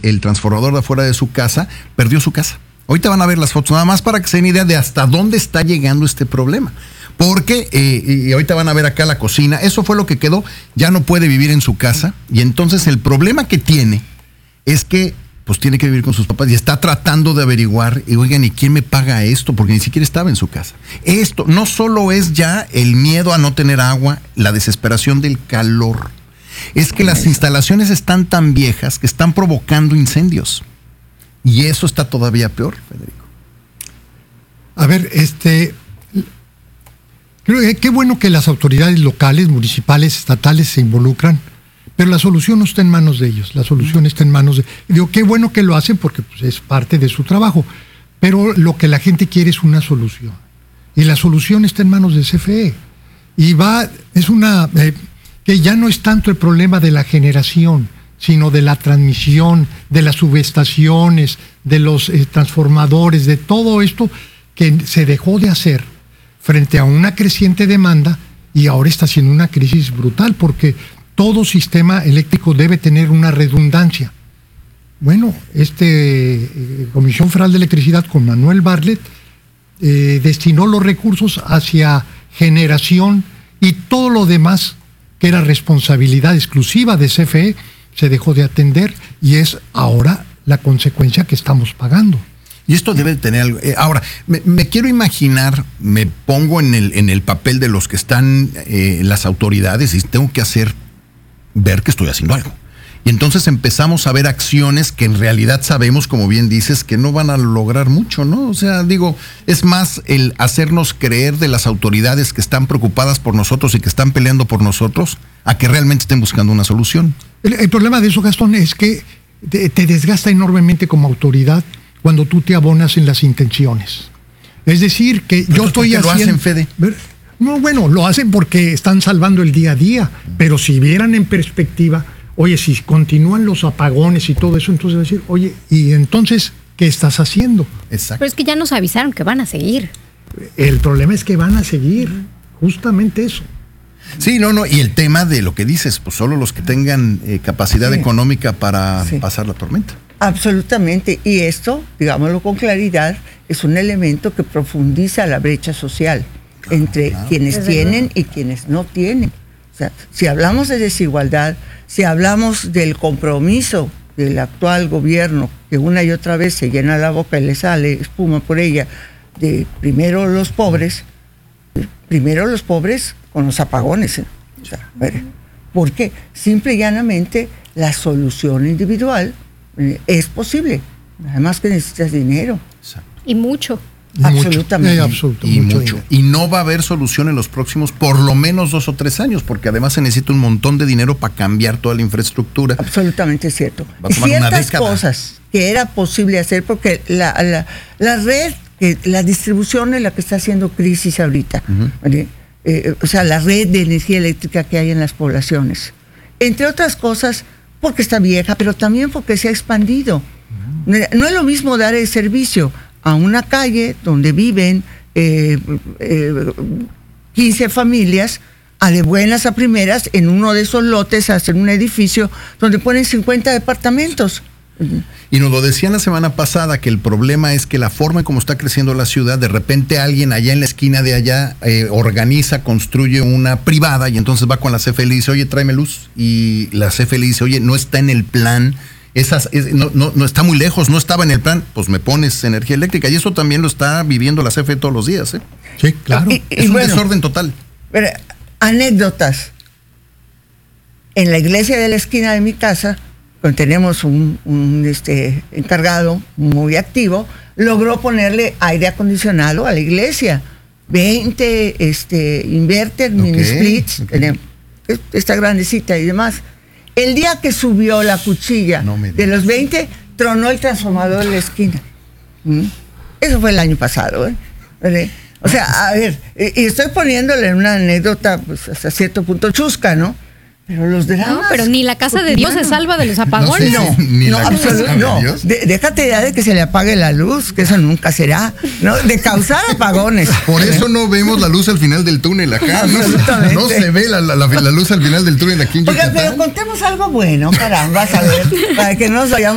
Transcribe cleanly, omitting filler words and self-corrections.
el transformador de afuera de su casa, perdió su casa. Ahorita van a ver las fotos, nada más para que se den idea de hasta dónde está llegando este problema. Porque, y ahorita van a ver acá la cocina, eso fue lo que quedó, ya no puede vivir en su casa, y entonces el problema que tiene es que pues tiene que vivir con sus papás y está tratando de averiguar, y oigan, ¿y quién me paga esto? Porque ni siquiera estaba en su casa. Esto no solo es ya el miedo a no tener agua, la desesperación del calor, es que las instalaciones están tan viejas que están provocando incendios. Y eso está todavía peor, Federico. A ver, creo que qué bueno que las autoridades locales, municipales, estatales se involucran, pero la solución no está en manos de ellos, la solución está en manos de... Digo, qué bueno que lo hacen porque pues, es parte de su trabajo, pero lo que la gente quiere es una solución. Y la solución está en manos de CFE. Y que ya no es tanto el problema de la generación, sino de la transmisión, de las subestaciones, de los transformadores, de todo esto que se dejó de hacer frente a una creciente demanda y ahora está siendo una crisis brutal porque todo sistema eléctrico debe tener una redundancia. Bueno, Comisión Federal de Electricidad con Manuel Bartlett destinó los recursos hacia generación y todo lo demás que era responsabilidad exclusiva de CFE se dejó de atender y es ahora la consecuencia que estamos pagando. Y esto debe tener algo. Ahora, me quiero imaginar, me pongo en el papel de los que están las autoridades y tengo que ver que estoy haciendo algo. Y entonces empezamos a ver acciones que en realidad sabemos, como bien dices, que no van a lograr mucho, ¿no? O sea, digo, es más el hacernos creer de las autoridades que están preocupadas por nosotros y que están peleando por nosotros, a que realmente estén buscando una solución. El problema de eso, Gastón, es que te desgasta enormemente como autoridad cuando tú te abonas en las intenciones. Es decir, que yo estoy haciendo... ¿Lo hacen, Fede? No, bueno, lo hacen porque están salvando el día a día, pero si vieran en perspectiva, oye, si continúan los apagones y todo eso, entonces va a decir, oye, ¿y entonces qué estás haciendo? Exacto. Pero es que ya nos avisaron que van a seguir. El problema es que van a seguir, justamente eso. Sí, no, y el tema de lo que dices, pues solo los que tengan capacidad económica para pasar la tormenta. Absolutamente, y esto, digámoslo con claridad, es un elemento que profundiza la brecha social entre quienes tienen y quienes no tienen. O sea, si hablamos de desigualdad, si hablamos del compromiso del actual gobierno, que una y otra vez se llena la boca y le sale espuma por ella, de primero los pobres con los apagones. O sea, porque simple y llanamente la solución individual es posible, además que necesitas dinero. Y mucho. Absolutamente. Y mucho. Y no va a haber solución en los próximos por lo menos 2 o 3 años, porque además se necesita un montón de dinero para cambiar toda la infraestructura. Absolutamente cierto. Y ciertas cosas que era posible hacer, porque la red, la distribución es la que está haciendo crisis ahorita. O sea, la red de energía eléctrica que hay en las poblaciones. Entre otras cosas, porque está vieja, pero también porque se ha expandido. No es lo mismo dar el servicio a una calle donde viven 15 familias, a de buenas a primeras, en uno de esos lotes, hacer un edificio donde ponen 50 departamentos. Y nos lo decían la semana pasada, que el problema es que la forma en cómo está creciendo la ciudad, de repente alguien allá en la esquina de allá organiza, construye una privada y entonces va con la CFE y le dice, oye, tráeme luz. Y la CFE le dice, oye, no está en el plan, no está muy lejos, no estaba en el plan, pues me pones energía eléctrica. Y eso también lo está viviendo la CFE todos los días. Sí, claro. Es un desorden total. Pero, anécdotas. En la iglesia de la esquina de mi casa, donde tenemos un encargado muy activo, logró ponerle aire acondicionado a la iglesia. 20 inverter, mini splits, esta grandecita y demás. El día que subió la cuchilla de los 20, tronó el transformador de la esquina. Eso fue el año pasado. O sea, a ver, y estoy poniéndole una anécdota pues, hasta cierto punto chusca, ¿no? Pero los dramas... No, pero ni la casa de Dios se salva de los apagones. Déjate ya de que se le apague la luz, que eso nunca será, ¿no? De causar apagones. Por eso no vemos la luz al final del túnel acá. No se ve la luz al final del túnel aquí en Yucatán. Pero contemos algo bueno, caramba, a ver, para que no nos vayamos